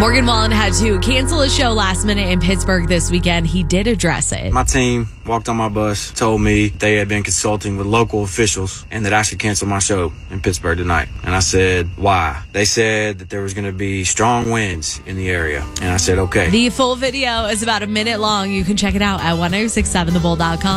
Morgan Wallen had to cancel a show last minute in Pittsburgh this weekend. He did address it. My team walked on my bus, told me they had been consulting with local officials and that I should cancel my show in Pittsburgh tonight. And I said, why? They said that there was going to be strong winds in the area. And I said, okay. The full video is about a minute long. You can check it out at 1067thebull.com.